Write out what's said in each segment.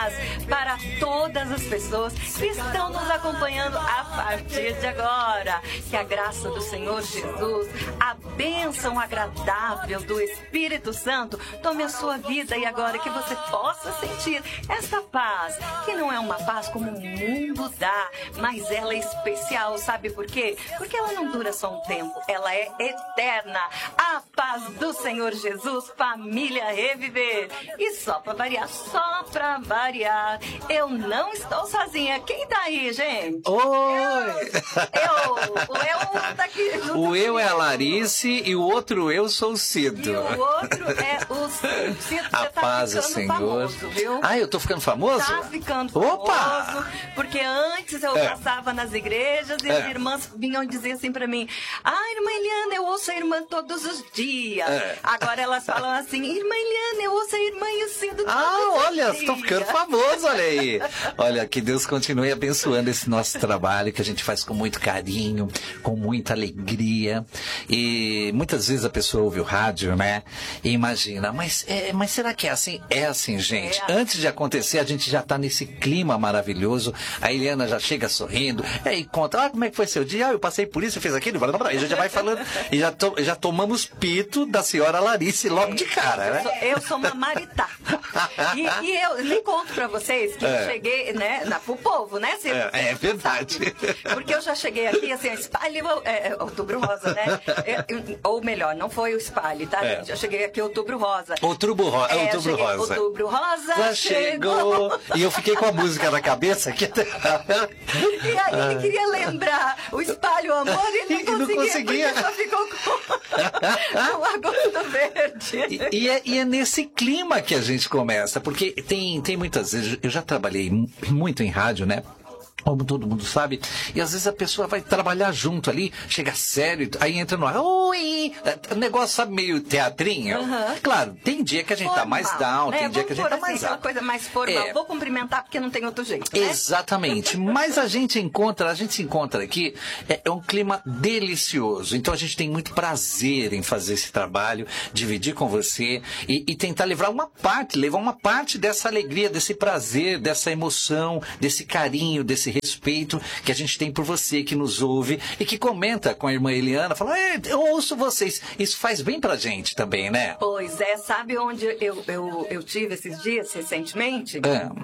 paz para todas as pessoas que estão nos acompanhando a partir de agora. Que a graça do Senhor Jesus, a bênção agradável do Espírito Santo tome a sua vida e agora que você possa sentir essa paz, que não é uma paz como o mundo dá, mas ela é especial, sabe por quê? Porque ela não dura só um tempo, ela é eterna. A paz do Senhor Jesus, família Reviver. E só para variar, eu não estou sozinha. Quem tá aí, gente? Oi! O eu tá aqui junto O eu é a comigo. Larice e o outro eu sou o Cido. E o outro é o Cido. Cido, A você tá paz do ficando Senhor. famoso, viu? Ah, eu tô ficando famoso? Tá ficando Opa! famoso, porque antes eu passava nas igrejas e as irmãs vinham dizer assim pra mim: irmã Eliana, eu ouço a irmã todos os dias. Agora elas falam assim: irmã Eliana, eu ouço a irmã e o Cido todos os Olha, dias. estou ficando famoso, olha aí. Olha, que Deus continue abençoando esse nosso trabalho que a gente faz com muito carinho, com muita alegria. E muitas vezes a pessoa ouve o rádio, né? E imagina, mas será que é assim? É assim, gente. Antes de acontecer, a gente já está nesse clima maravilhoso. A Eliana já chega sorrindo, e conta, como é que foi seu dia? Eu passei por isso, eu fiz aquilo, e a gente já vai falando, e já tomamos pito da senhora Larice logo de cara, né? Eu sou uma maritá. E eu nem conto pra vocês que eu cheguei, né, pro povo, né? É verdade. Porque eu já cheguei aqui, assim, espalhe Outubro Rosa, né? Ou melhor, não foi o espalhe, tá, gente? Eu cheguei aqui Outubro Rosa. Outubro Rosa. Outubro Rosa Já chegou. E eu fiquei com a música na cabeça aqui. E aí ele queria lembrar o espalho o amor e não conseguia. Porque só ficou com o agosto verde. E é nesse clima que a gente começa, porque tem muitas vezes, eu já trabalhei muito em rádio, né? Como todo mundo sabe, e às vezes a pessoa vai trabalhar junto ali, chega sério, aí entra no ar, oi, o negócio, sabe, meio teatrinho. Claro, tem dia que a gente tá mais down, tem dia que a gente tá mais uma coisa mais formal. Vou cumprimentar porque não tem outro jeito, né? Exatamente, mas a gente se encontra aqui, é um clima delicioso, então a gente tem muito prazer em fazer esse trabalho, dividir com você e tentar levar uma parte dessa alegria, desse prazer, dessa emoção, desse carinho, desse respeito que a gente tem por você que nos ouve e que comenta com a irmã Eliana, fala, eu ouço vocês. Isso faz bem pra gente também, né? Pois é, sabe onde eu tive esses dias recentemente?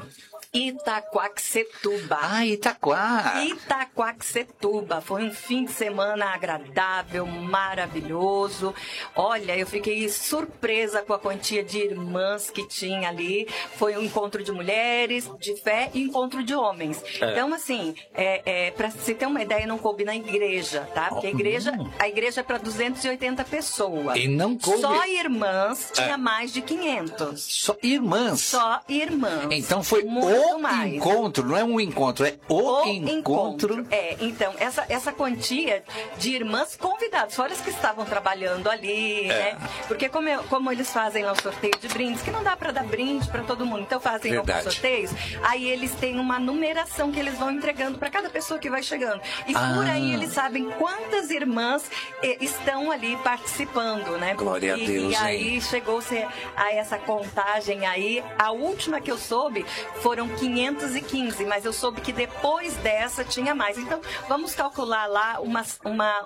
Itaquaquecetuba. Itaquá. Itaquaquecetuba. Foi um fim de semana agradável, maravilhoso. Olha, eu fiquei surpresa com a quantia de irmãs que tinha ali. Foi um encontro de mulheres, de fé e encontro de homens. Então, assim, pra se ter uma ideia, não coube na igreja, tá? Porque a igreja é para 280 pessoas. E não coube... Só irmãs tinha mais de 500. Só irmãs? Só irmãs. Então foi mais. Encontro, não é um encontro, é o encontro. Então, essa quantia de irmãs convidadas, fora as que estavam trabalhando ali, né? Porque como eles fazem lá o sorteio de brindes, que não dá para dar brinde para todo mundo, então fazem alguns sorteios, aí eles têm uma numeração que eles vão entregando para cada pessoa que vai chegando. E por aí eles sabem quantas irmãs estão ali participando, né? Glória a Deus, e aí chegou-se a essa contagem aí, a última que eu soube foram 515, mas eu soube que depois dessa tinha mais. Então, vamos calcular lá umas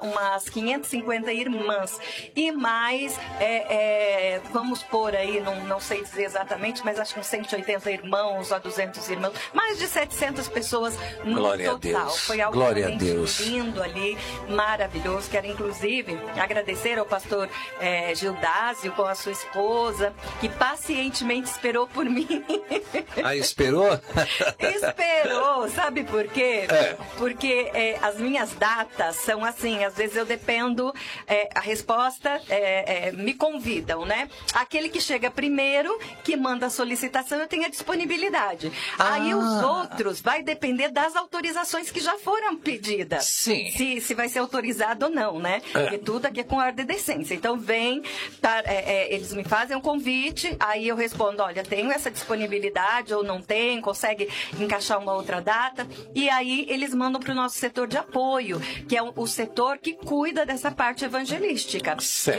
550 irmãs. E mais, vamos pôr aí, não sei dizer exatamente, mas acho que uns 180 irmãos a 200 irmãos. Mais de 700 pessoas no Glória total. A Deus. Foi algo Glória a Deus. lindo ali, maravilhoso. Quero, inclusive, agradecer ao pastor Gildásio com a sua esposa, que pacientemente esperou por mim. Esperou? Esperou, sabe por quê? Porque as minhas datas são assim, às vezes eu dependo, a resposta me convidam, né? Aquele que chega primeiro, que manda a solicitação, eu tenho a disponibilidade. Aí os outros vai depender das autorizações que já foram pedidas. Sim. Se vai ser autorizado ou não, né? Porque tudo aqui é com ordem e decência. Então eles me fazem um convite, aí eu respondo, olha, tenho essa disponibilidade, ou não tem, consegue encaixar uma outra data. E aí eles mandam para o nosso setor de apoio, que é o setor que cuida dessa parte evangelística. Certo.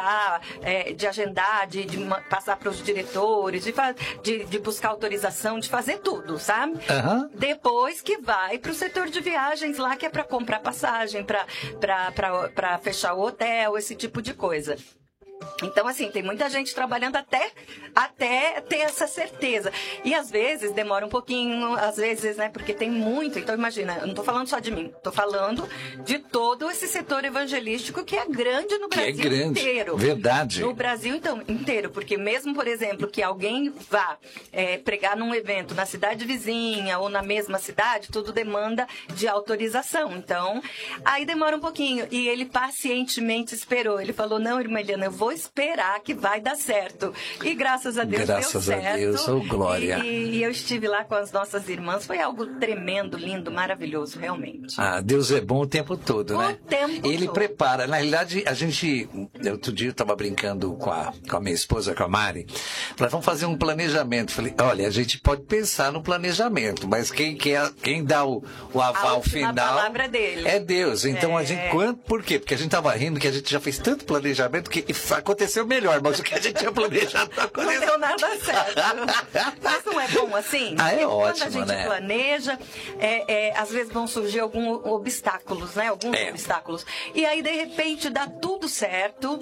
De agendar, de passar para os diretores, de buscar autorização, de fazer tudo, sabe? Uhum. Depois que vai para o setor de viagens lá, que é para comprar passagem, para fechar o hotel, esse tipo de coisa. Então, assim, tem muita gente trabalhando até ter essa certeza. E às vezes demora um pouquinho, às vezes, né? Porque tem muito. Então, imagina, eu não tô falando só de mim, tô falando de todo esse setor evangelístico que é grande no Brasil inteiro. Verdade. No Brasil inteiro. Porque mesmo, por exemplo, que alguém vá pregar num evento na cidade vizinha ou na mesma cidade, tudo demanda de autorização. Então, aí demora um pouquinho. E ele pacientemente esperou. Ele falou, não, irmã Eliana, eu vou esperar que vai dar certo. E graças a Deus deu certo. Graças a Deus, oh glória. E eu estive lá com as nossas irmãs. Foi algo tremendo, lindo, maravilhoso, realmente. Deus é bom o tempo todo, né? O tempo Ele todo. prepara. Na realidade, outro dia eu estava brincando com a minha esposa, com a Mari. Falei, vamos fazer um planejamento. Falei, olha, a gente pode pensar no planejamento, mas quem dá o aval final... A palavra dele. É Deus. Então, a gente... Por quê? Porque a gente estava rindo que a gente já fez tanto planejamento que aconteceu melhor, mas o que a gente tinha planejado não aconteceu. Não deu nada certo. Mas não é bom assim? É ótimo, quando a gente planeja, às vezes vão surgir alguns obstáculos, né? Obstáculos. E aí, de repente, dá tudo certo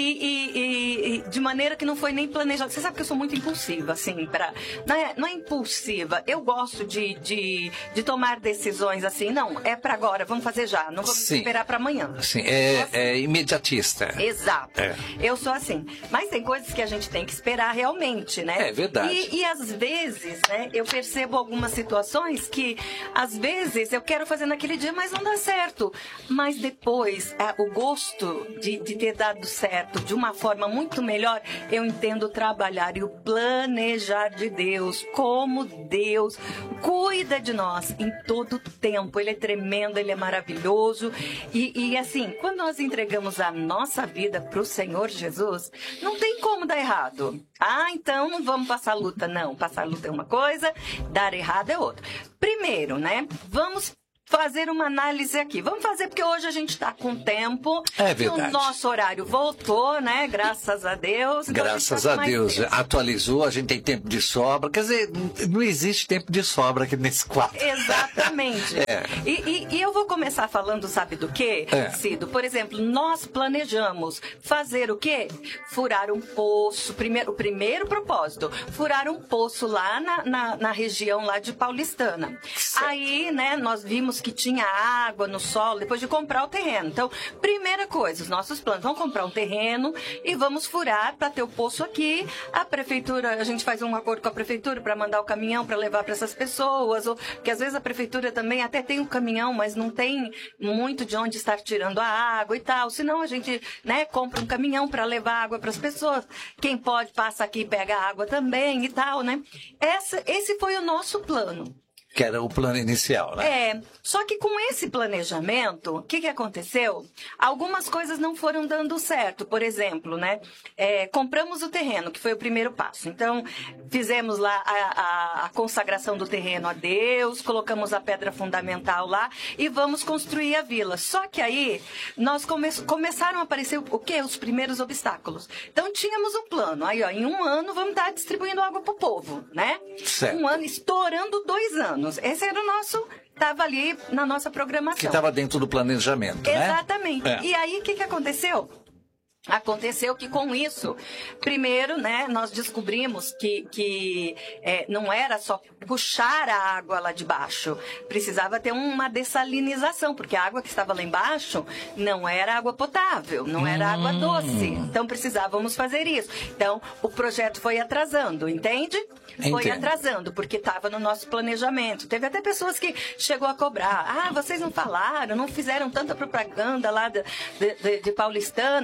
e de maneira que não foi nem planejado. Você sabe que eu sou muito impulsiva, assim, não é impulsiva. Eu gosto de tomar decisões assim, não, é pra agora, vamos fazer já, não vamos esperar pra amanhã. Sim, é imediatista. Exato. Eu sou assim. Mas tem coisas que a gente tem que esperar realmente, né? É verdade. E às vezes, né, eu percebo algumas situações que, às vezes, eu quero fazer naquele dia, mas não dá certo. Mas depois, o gosto de ter dado certo de uma forma muito melhor, eu entendo trabalhar e o planejar de Deus, como Deus cuida de nós em todo o tempo. Ele é tremendo, ele é maravilhoso. E assim, quando nós entregamos a nossa vida para o Senhor Jesus, não tem como dar errado. Então não vamos passar luta. Não, passar luta é uma coisa, dar errado é outra. Primeiro, né, vamos fazer uma análise aqui. Vamos fazer porque hoje a gente está com tempo. É verdade. E o nosso horário voltou, né? Graças a Deus. Graças a Deus. Atualizou, a gente tem tempo de sobra. Quer dizer, não existe tempo de sobra aqui nesse quadro. Exatamente. E eu vou começar falando, sabe do quê, Cido? Por exemplo, nós planejamos fazer o quê? Furar um poço. O primeiro propósito, furar um poço lá na região lá de Paulistana. Certo. Aí, né, nós vimos que tinha água no solo depois de comprar o terreno. Então, primeira coisa, os nossos planos, vamos comprar um terreno e vamos furar para ter o poço aqui. A prefeitura, a gente faz um acordo com a prefeitura para mandar o caminhão para levar para essas pessoas, ou que às vezes a prefeitura também até tem um caminhão, mas não tem muito de onde estar tirando a água e tal. Senão a gente, né, compra um caminhão para levar água para as pessoas. Quem pode passa aqui e pega água também e tal, né? Esse foi o nosso plano. Que era o plano inicial, né? Só que com esse planejamento, o que aconteceu? Algumas coisas não foram dando certo. Por exemplo, né? Compramos o terreno, que foi o primeiro passo. Então, fizemos lá a consagração do terreno a Deus, colocamos a pedra fundamental lá e vamos construir a vila. Só que aí, nós começaram a aparecer o quê? Os primeiros obstáculos. Então, tínhamos um plano. Aí, em um ano, vamos estar distribuindo água para o povo, né? Certo. Um ano, estourando 2 anos. Esse era o nosso... Estava ali na nossa programação. Que estava dentro do planejamento, né? Exatamente. E aí, o que aconteceu? Aconteceu que com isso, primeiro, né, nós descobrimos que não era só puxar a água lá de baixo, precisava ter uma dessalinização, porque a água que estava lá embaixo não era água potável, não era água doce, então precisávamos fazer isso. Então, o projeto foi atrasando, entende? Foi atrasando, porque estava no nosso planejamento. Teve até pessoas que chegou a cobrar, vocês não falaram, não fizeram tanta propaganda lá de Paulistana, e agora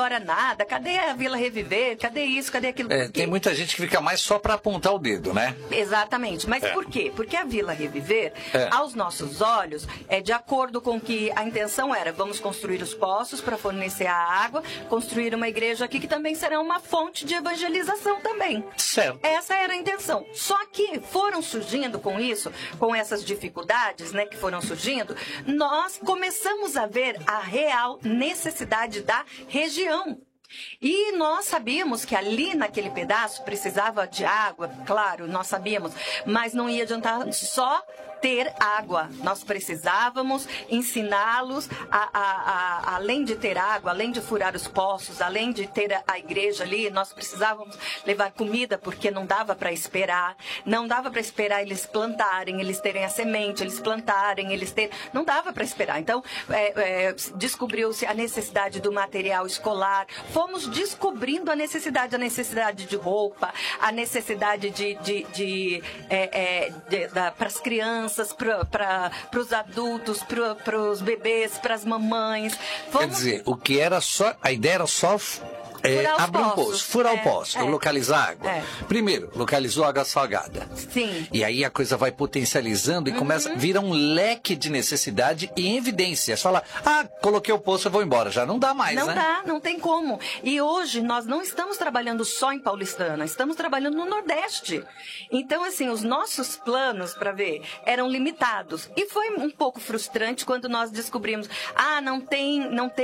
melhora nada, cadê a Vila Reviver, cadê isso, cadê aquilo? Tem muita gente que fica mais só para apontar o dedo, né? Exatamente, mas por quê? Porque a Vila Reviver, aos nossos olhos, é de acordo com que a intenção era, vamos construir os poços para fornecer a água, construir uma igreja aqui que também será uma fonte de evangelização também. Certo. Essa era a intenção. Só que foram surgindo com isso, com essas dificuldades, né, que foram surgindo, nós começamos a ver a real necessidade da região. E nós sabíamos que ali naquele pedaço precisava de água, claro, nós sabíamos, mas não ia adiantar só ter água. Nós precisávamos ensiná-los além de ter água, além de furar os poços, além de ter a igreja ali, nós precisávamos levar comida, porque não dava para esperar. Não dava para esperar eles plantarem, eles terem a semente, eles plantarem, eles terem... Não dava para esperar. Então, descobriu-se a necessidade do material escolar. Fomos descobrindo a necessidade de roupa, a necessidade para as crianças, para os adultos, para os bebês, para as mamães. Quer dizer, o que era só, a ideia era só abrir um poço, furar o poço, localizar água. Primeiro, localizou água salgada. Sim. E aí a coisa vai potencializando e começa, vira um leque de necessidade e evidência. Você fala, coloquei o poço, eu vou embora. Já não dá mais, né? Não dá, não tem como. E hoje nós não estamos trabalhando só em Paulistana, estamos trabalhando no Nordeste. Então, assim, os nossos planos, para ver, eram limitados. E foi um pouco frustrante quando nós descobrimos, não tem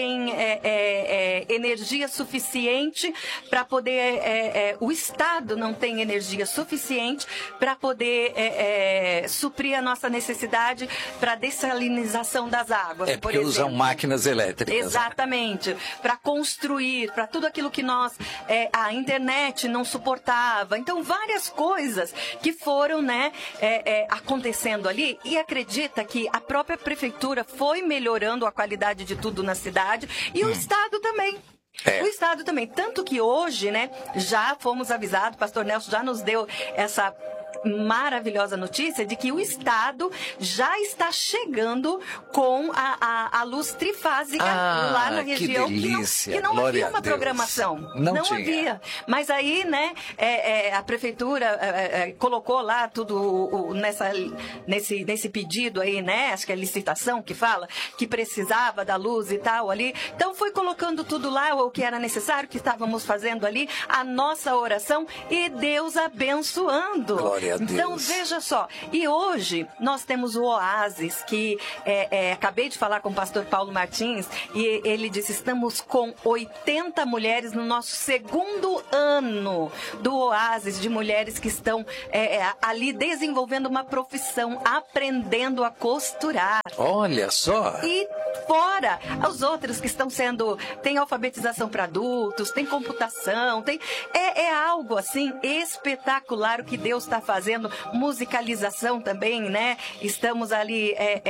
energia suficiente para poder, o Estado não tem energia suficiente para poder suprir a nossa necessidade para dessalinização das águas. Porque usam máquinas elétricas. Exatamente. Para construir, para tudo aquilo que a internet não suportava. Então, várias coisas que foram, acontecendo ali. E acredita que a própria prefeitura foi melhorando a qualidade de tudo na cidade e o Estado também. O Estado também. Tanto que hoje, já fomos avisados, o pastor Nelson já nos deu essa maravilhosa notícia de que o Estado já está chegando com a luz trifásica lá na região. Que delícia. Que não havia uma programação. Não havia. Mas aí, a prefeitura colocou lá tudo nesse pedido aí, acho que é licitação que fala, que precisava da luz e tal ali. Então foi colocando tudo lá, o que era necessário, que estávamos fazendo ali, a nossa oração e Deus abençoando. Glória a Deus. Então, veja só, e hoje nós temos o Oásis, que acabei de falar com o pastor Paulo Martins, e ele disse, estamos com 80 mulheres no nosso segundo ano do Oásis, de mulheres que estão ali desenvolvendo uma profissão, aprendendo a costurar. Olha só! E fora os outros que estão tem alfabetização para adultos, tem computação, é algo assim espetacular o que Deus está fazendo, musicalização também, Estamos ali,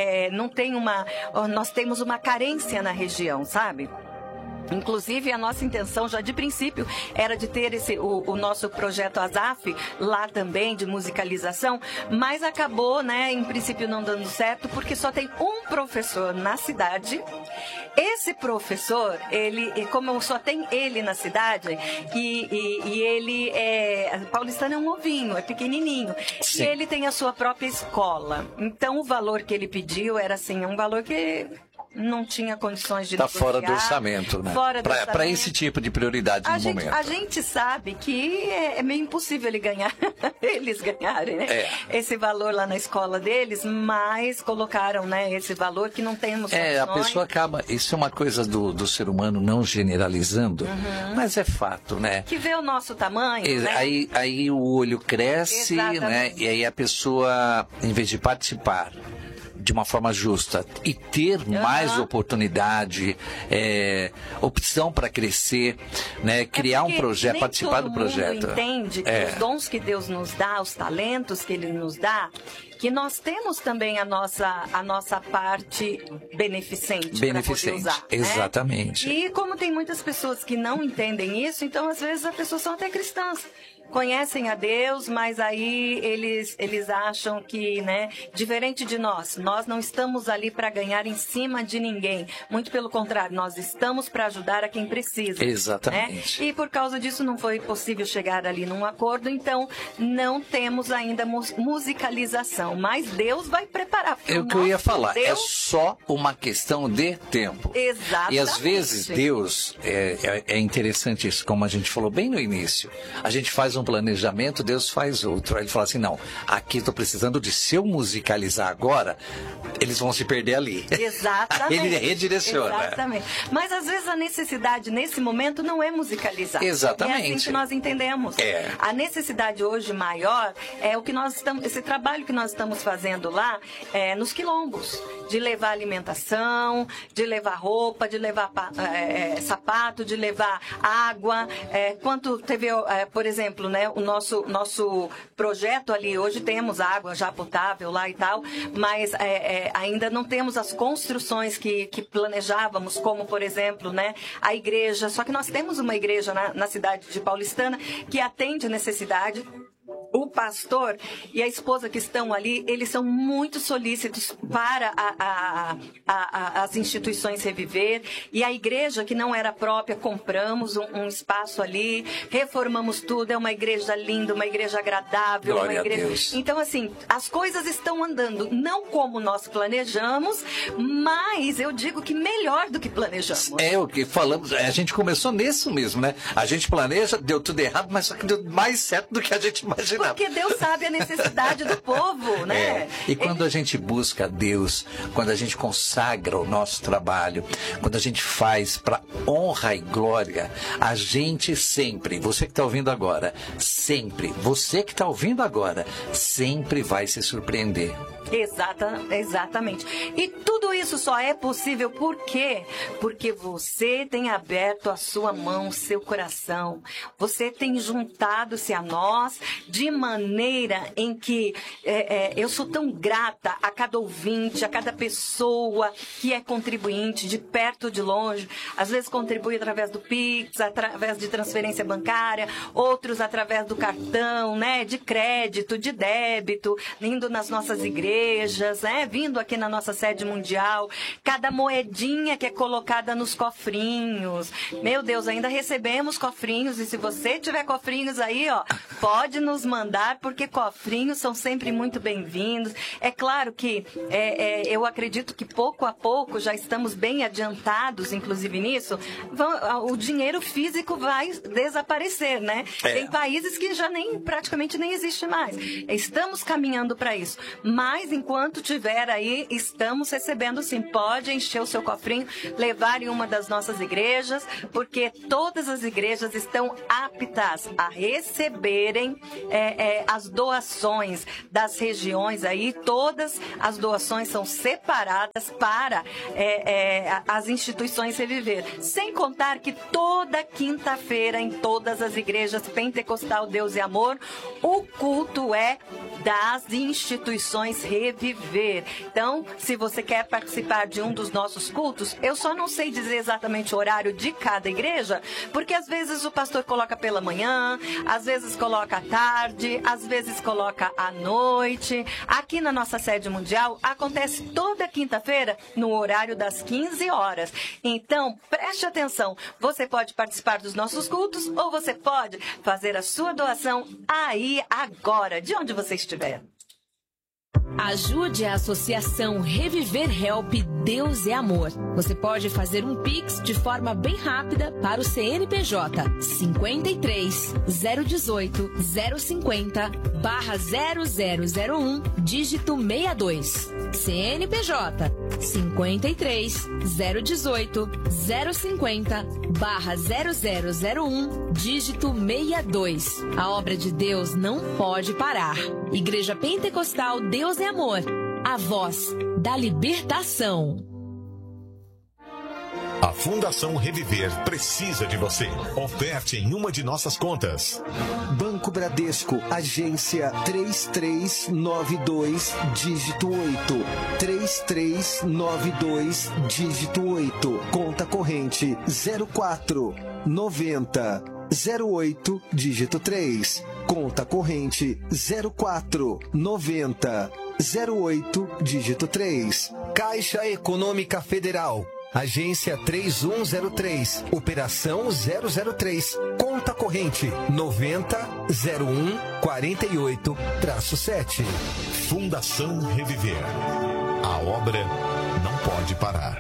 nós temos uma carência na região, sabe? Inclusive, a nossa intenção já de princípio era de ter o nosso projeto ASAF lá também, de musicalização, mas acabou, em princípio não dando certo, porque só tem um professor na cidade. Esse professor, como só tem ele na cidade, e ele paulistano é um ovinho, é pequenininho, Sim. E ele tem a sua própria escola. Então, o valor que ele pediu era assim, um valor que não tinha condições de negociar. Fora do orçamento, Fora do orçamento. Para esse tipo de prioridade no momento. A gente sabe que é meio impossível eles ganharem, esse valor lá na escola deles, mas colocaram, esse valor que não temos condições. A pessoa acaba... Isso é uma coisa do ser humano, não generalizando, mas é fato, Que vê o nosso tamanho, Aí o olho cresce, E aí a pessoa, em vez de participar de uma forma justa e ter mais oportunidade, opção para crescer, criar um projeto, participar do projeto. Todo mundo entende que os dons que Deus nos dá, os talentos que Ele nos dá, que nós temos também a nossa parte beneficente para poder usar. Exatamente. E como tem muitas pessoas que não entendem isso, então às vezes as pessoas são até cristãs, conhecem a Deus, mas aí eles acham que, né, diferente de nós não estamos ali para ganhar em cima de ninguém. Muito pelo contrário, nós estamos para ajudar a quem precisa. Exatamente. Né? E por causa disso não foi possível chegar ali num acordo, então não temos ainda musicalização. Mas Deus vai preparar. É o que eu ia falar, Deus... é só uma questão de tempo. Exatamente. E às vezes Deus, é interessante isso, como a gente falou bem no início, a gente faz um planejamento, Deus faz outro. Aí ele fala assim, não, aqui estou precisando de se eu musicalizar agora, eles vão se perder ali. Exatamente. Ele redireciona. Exatamente. Mas às vezes a necessidade nesse momento não é musicalizar. Exatamente. É assim que nós entendemos. A necessidade hoje maior é o que nós estamos, esse trabalho que nós estamos fazendo lá nos quilombos, de levar alimentação, de levar roupa, de levar sapato, de levar água. Quanto teve, por exemplo, né, o nosso projeto ali, hoje temos água já potável lá e tal, mas ainda não temos as construções que planejávamos, como, por exemplo, né, a igreja. Só que nós temos uma igreja na cidade de Paulistana que atende necessidade. O pastor e a esposa que estão ali, eles são muito solícitos para as instituições Reviver. E a igreja, que não era própria, compramos um espaço ali, reformamos tudo. É uma igreja linda, uma igreja agradável. Glória uma igreja... a Deus. Então, assim, as coisas estão andando, não como nós planejamos, mas eu digo que melhor do que planejamos. É o que falamos, a gente começou nisso mesmo, né? A gente planeja, deu tudo errado, mas só que deu mais certo do que a gente imaginava. Porque Deus sabe a necessidade do povo, né? E quando a gente busca Deus, quando a gente consagra o nosso trabalho, quando a gente faz para honra e glória, a gente sempre, você que está ouvindo agora, sempre vai se surpreender. Exatamente. E tudo isso só é possível por quê? Porque você tem aberto a sua mão, o seu coração. Você tem juntado-se a nós de maneira em que eu sou tão grata a cada ouvinte, a cada pessoa que é contribuinte, de perto ou de longe. Às vezes contribui através do Pix, através de transferência bancária, outros através do cartão, né, de crédito, de débito, indo nas nossas igrejas, vindo aqui na nossa sede mundial, cada moedinha que é colocada nos cofrinhos. Meu Deus, ainda recebemos cofrinhos, e se você tiver cofrinhos aí, ó, pode nos mandar, porque cofrinhos são sempre muito bem-vindos. É claro que eu acredito que pouco a pouco já estamos bem adiantados, inclusive nisso, o dinheiro físico vai desaparecer, né? Tem países que já praticamente nem existe mais. Estamos caminhando para isso, mas enquanto tiver aí, estamos recebendo sim. Pode encher o seu cofrinho, levar em uma das nossas igrejas, porque todas as igrejas estão aptas a receberem as doações das regiões aí. Todas as doações são separadas para as instituições Reviver. Sem contar que toda quinta-feira, em todas as igrejas Pentecostal Deus e Amor, o culto é das instituições Reviver. Então, se você quer participar de um dos nossos cultos, eu só não sei dizer exatamente o horário de cada igreja, porque às vezes o pastor coloca pela manhã, às vezes coloca à tarde, às vezes coloca à noite. Aqui na nossa sede mundial, acontece toda quinta-feira no horário das 15 horas. Então, preste atenção. Você pode participar dos nossos cultos ou você pode fazer a sua doação aí agora, de onde você estiver. Ajude a Associação Reviver Help Deus é Amor. Você pode fazer um Pix de forma bem rápida para o CNPJ 53 018 050 /0001 dígito 62. CNPJ 53 018 050 /0001 dígito 62. A obra de Deus não pode parar. Igreja Pentecostal Deus é Amor, a voz da libertação. A Fundação Reviver precisa de você. Oferte em uma de nossas contas. Banco Bradesco, agência 3392, dígito 8. 3392, dígito 8. Conta corrente 04 90 08, dígito 3. conta corrente 0490 08 dígito 3. Caixa Econômica Federal, agência 3103, operação 003, conta corrente 9001 48-7. Fundação Reviver. A obra não pode parar.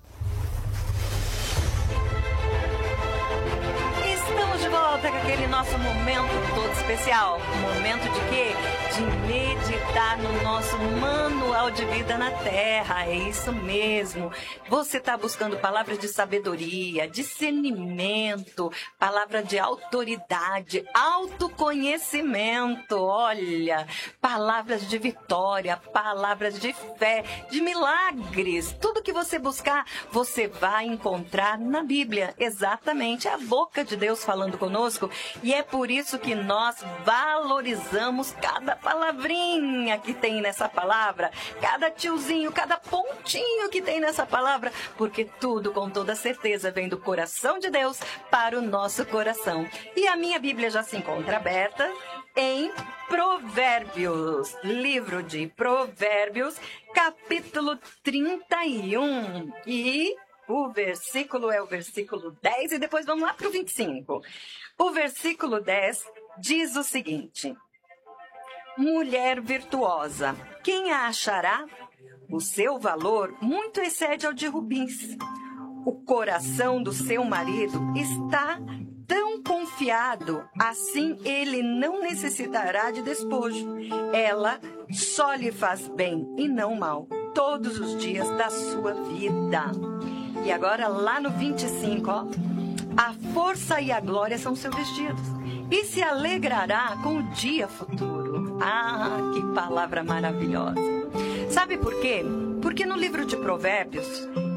Estamos de volta com aquele nosso momento todo especial. Momento de quê? De meditar no nosso manual de vida na Terra. É isso mesmo. Você está buscando palavras de sabedoria, discernimento, palavra de autoridade, autoconhecimento. Olha, palavras de vitória, palavras de fé, de milagres. Tudo que você buscar, você vai encontrar na Bíblia. Exatamente, é a boca de Deus falando conosco. E é por isso que nós valorizamos cada palavrinha que tem nessa palavra, cada tiozinho, cada pontinho que tem nessa palavra, porque tudo com toda certeza vem do coração de Deus para o nosso coração. E a minha Bíblia já se encontra aberta em Provérbios, livro de Provérbios, capítulo 31, e o versículo é o versículo 10, e depois vamos lá para o 25. O versículo 10 diz o seguinte: mulher virtuosa, quem a achará? O seu valor muito excede ao de rubins. O coração do seu marido está tão confiado, assim ele não necessitará de despojo. Ela só lhe faz bem e não mal, todos os dias da sua vida. E agora lá no 25, ó. A força e a glória são seus vestidos, e se alegrará com o dia futuro. Ah, que palavra maravilhosa. Sabe por quê? Porque no livro de Provérbios,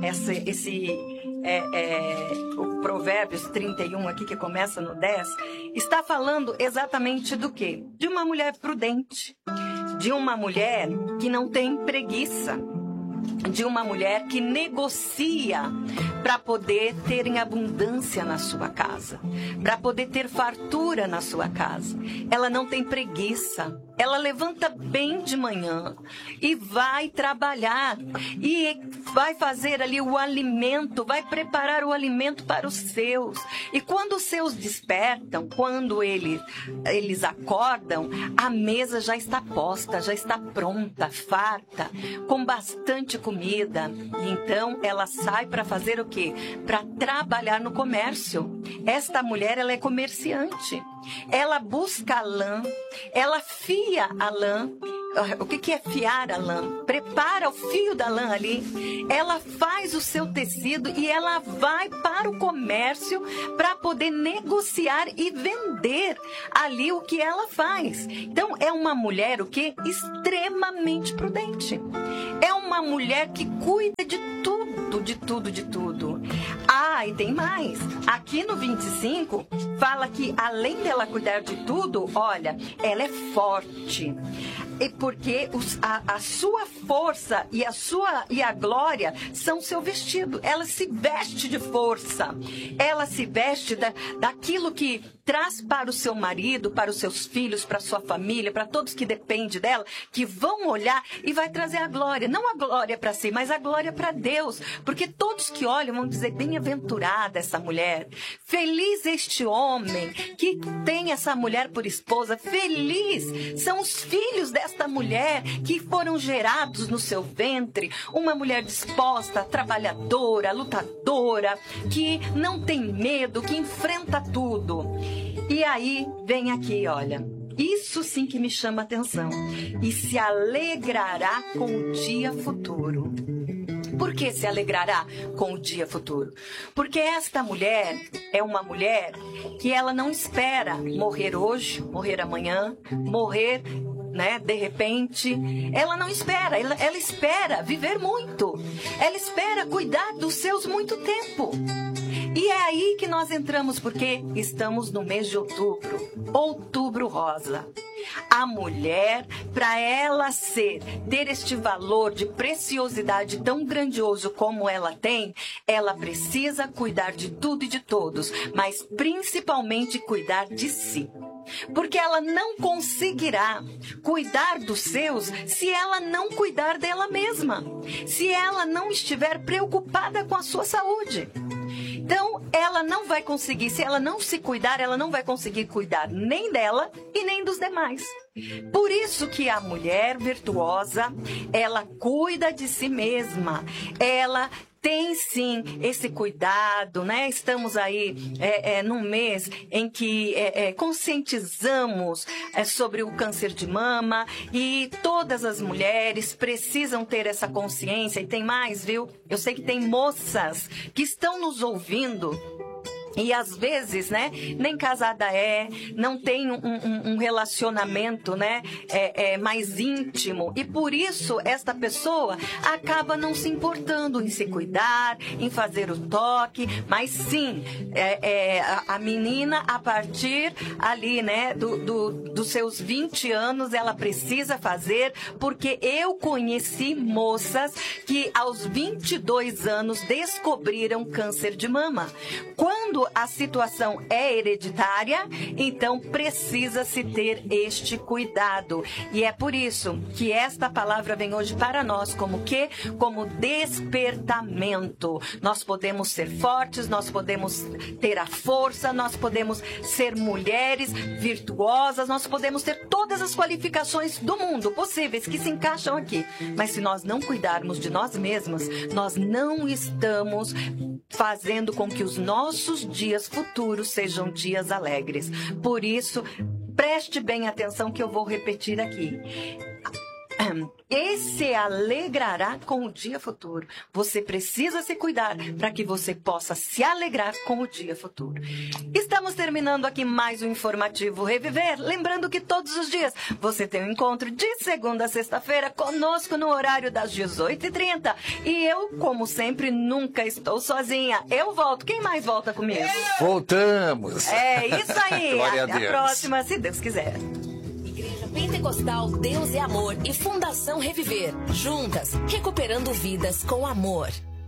o Provérbios 31 aqui, que começa no 10, está falando exatamente do quê? De uma mulher prudente, de uma mulher que não tem preguiça, de uma mulher que negocia para poder ter em abundância na sua casa, para poder ter fartura na sua casa. Ela não tem preguiça. Ela levanta bem de manhã e vai trabalhar e vai fazer ali o alimento, vai preparar o alimento para os seus. E quando os seus despertam, quando eles acordam, a mesa já está posta, já está pronta, farta, com bastante comida. E então ela sai para fazer o quê? Para trabalhar no comércio. Esta mulher, ela é comerciante. Ela busca a lã, ela fia a lã. O que é fiar a lã? Prepara o fio da lã ali, ela faz o seu tecido e ela vai para o comércio para poder negociar e vender ali o que ela faz. Então é uma mulher o que? Extremamente prudente. É uma mulher que cuida de tudo, de tudo, de tudo. Ah, e tem mais. Aqui no 25 fala que além dela cuidar de tudo, olha, ela é forte. E porque a sua força e a glória são seu vestido. Ela se veste de força. Ela se veste daquilo que traz para o seu marido, para os seus filhos, para a sua família, para todos que dependem dela, que vão olhar e vai trazer a glória. Não a glória para si, mas a glória para Deus. Porque todos que olham vão dizer, bem-aventurada essa mulher. Feliz este homem que tem essa mulher por esposa. Feliz são os filhos desta mulher que foram gerados no seu ventre. Uma mulher disposta, trabalhadora, lutadora, que não tem medo, que enfrenta tudo. E aí vem aqui, olha, isso sim que me chama a atenção. E se alegrará com o dia futuro. Por que se alegrará com o dia futuro? Porque esta mulher é uma mulher que ela não espera morrer hoje, morrer amanhã, morrer, né, de repente. Ela não espera, ela espera viver muito. Ela espera cuidar dos seus muito tempo. E é aí que nós entramos, porque estamos no mês de outubro, Outubro Rosa. A mulher, para ela ter este valor de preciosidade tão grandioso como ela tem, ela precisa cuidar de tudo e de todos, mas principalmente cuidar de si. Porque ela não conseguirá cuidar dos seus se ela não cuidar dela mesma, se ela não estiver preocupada com a sua saúde. Então, ela não vai conseguir, se ela não se cuidar, ela não vai conseguir cuidar nem dela e nem dos demais. Por isso que a mulher virtuosa, ela cuida de si mesma, ela tem sim esse cuidado, né? Estamos aí num mês em que conscientizamos sobre o câncer de mama e todas as mulheres precisam ter essa consciência. E tem mais, viu? Eu sei que tem moças que estão nos ouvindo e às vezes, né, nem casada não tem um relacionamento, né, mais íntimo. E por isso, esta pessoa acaba não se importando em se cuidar, em fazer o toque. Mas sim, a menina, a partir ali, né, dos seus 20 anos, ela precisa fazer, porque eu conheci moças que aos 22 anos descobriram câncer de mama. Quando a situação é hereditária, então precisa-se ter este cuidado. E é por isso que esta palavra vem hoje para nós como quê? Como despertamento. Nós podemos ser fortes, nós podemos ter a força, nós podemos ser mulheres virtuosas, nós podemos ter todas as qualificações do mundo possíveis que se encaixam aqui. Mas se nós não cuidarmos de nós mesmas, nós não estamos fazendo com que os nossos dias futuros sejam dias alegres. Por isso, preste bem atenção que eu vou repetir aqui. E se alegrará com o dia futuro. Você precisa se cuidar para que você possa se alegrar com o dia futuro. Estamos terminando aqui mais um informativo Reviver. Lembrando que todos os dias você tem um encontro de segunda a sexta-feira conosco no horário das 18h30. E eu, como sempre, nunca estou sozinha. Eu volto. Quem mais volta comigo? Voltamos! É isso aí. Glória Até a Deus. A próxima, se Deus quiser. Pentecostal Deus é Amor e Fundação Reviver. Juntas, recuperando vidas com amor.